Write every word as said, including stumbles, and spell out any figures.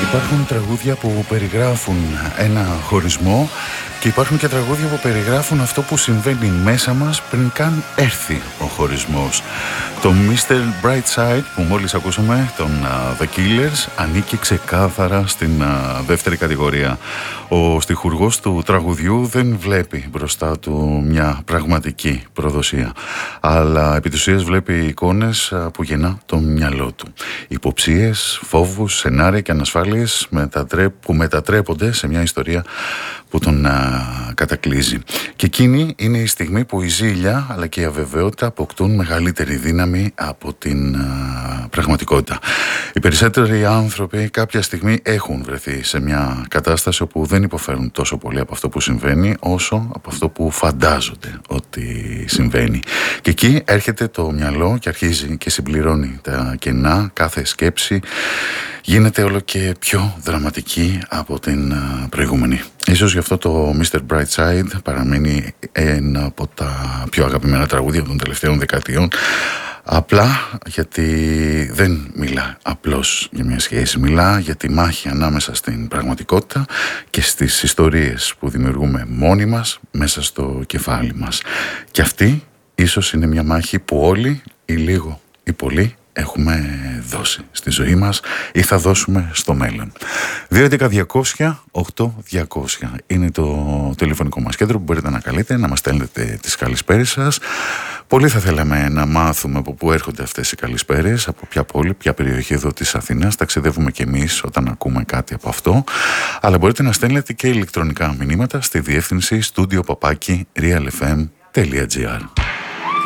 Υπάρχουν τραγούδια που περιγράφουν ένα χωρισμό και υπάρχουν και τραγούδια που περιγράφουν αυτό που συμβαίνει μέσα μας πριν καν έρθει ο χωρισμός. Το μίστερ Brightside που μόλις ακούσαμε, τον uh, The Killers, ανήκει ξεκάθαρα στην uh, δεύτερη κατηγορία. Ο στιχουργός του τραγουδιού δεν βλέπει μπροστά του μια πραγματική προδοσία, αλλά επί της ουσίας βλέπει εικόνες uh, που γεννά το μυαλό του. Υποψίες, φόβους, σενάρια και ανασφάλειες μετατρέ... που μετατρέπονται σε μια ιστορία που τον α, κατακλείζει. Και εκείνη είναι η στιγμή που η ζήλια αλλά και η αβεβαιότητα αποκτούν μεγαλύτερη δύναμη από την α, πραγματικότητα. Οι περισσότεροι άνθρωποι κάποια στιγμή έχουν βρεθεί σε μια κατάσταση όπου δεν υποφέρουν τόσο πολύ από αυτό που συμβαίνει όσο από αυτό που φαντάζονται ότι συμβαίνει. Και εκεί έρχεται το μυαλό και αρχίζει και συμπληρώνει τα κενά. Κάθε σκέψη γίνεται όλο και πιο δραματική από την προηγούμενη. Ίσως γι' αυτό το μίστερ Brightside παραμένει ένα από τα πιο αγαπημένα τραγούδια των τελευταίων δεκαετιών. Απλά γιατί δεν μιλά απλώς για μια σχέση, μιλά για τη μάχη ανάμεσα στην πραγματικότητα και στις ιστορίες που δημιουργούμε μόνοι μας μέσα στο κεφάλι μας. Και αυτή ίσως είναι μια μάχη που όλοι ή λίγο ή πολύ έχουμε δώσει στη ζωή μας ή θα δώσουμε στο μέλλον. δύο έντεκα διακόσια οκτώ διακόσια είναι το τηλεφωνικό μας κέντρο που μπορείτε να καλείτε, να μας στέλνετε τις καλησπέρες σας. Πολύ θα θέλαμε να μάθουμε από πού έρχονται αυτές οι καλησπέρες, από ποια πόλη, ποια περιοχή εδώ της Αθήνας. Ταξιδεύουμε κι εμείς όταν ακούμε κάτι από αυτό. Αλλά μπορείτε να στέλνετε και ηλεκτρονικά μηνύματα στη διεύθυνση studio παπάκι realfm τελεία gr.